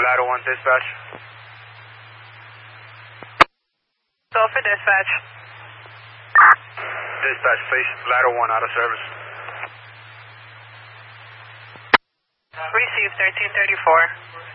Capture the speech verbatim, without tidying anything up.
Ladder one, dispatch. Sulphur dispatch. Dispatch, please. Ladder one out of service. Receive thirteen thirty-four.